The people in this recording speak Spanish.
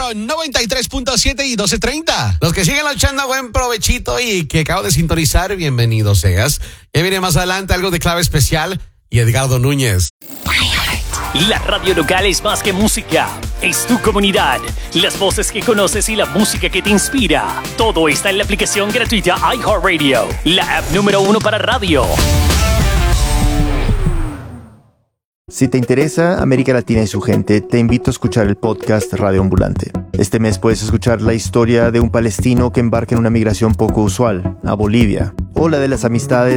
93.7 y 12:30. Los que siguen luchando, buen provechito, y que acabo de sintonizar, bienvenidos seas. Ya viene más adelante algo de Clave Especial y Edgardo Núñez. La radio local es más que música, es tu comunidad, las voces que conoces y la música que te inspira. Todo está en la aplicación gratuita iHeartRadio, la app número 1 para radio. Si te interesa América Latina y su gente, te invito a escuchar el podcast Radio Ambulante. Este mes puedes escuchar la historia de un palestino que embarca en una migración poco usual, a Bolivia, o la de las amistades